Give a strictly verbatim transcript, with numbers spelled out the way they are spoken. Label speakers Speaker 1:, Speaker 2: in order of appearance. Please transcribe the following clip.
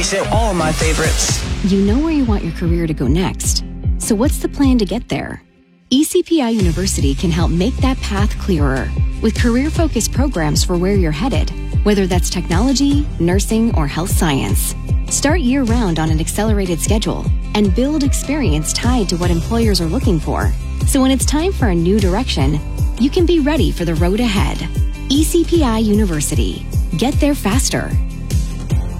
Speaker 1: Say all my favorites.
Speaker 2: You know where you want your career to go next. So what's the plan to get there? E C P I University can help make that path clearer with career-focused programs for where you're headed, whether that's technology, nursing, or health science. Start year-round on an accelerated schedule and build experience tied to what employers are looking for. So when it's time for a new direction, you can be ready for the road ahead. E C P I University. Get there faster.